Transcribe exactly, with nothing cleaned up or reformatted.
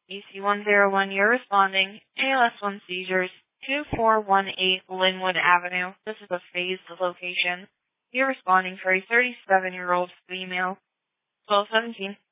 E C one zero one, you're responding. A L S one seizures, two four one eight Linwood Avenue. This is a phased location. You're responding for a thirty-seven-year-old female. twelve seventeen.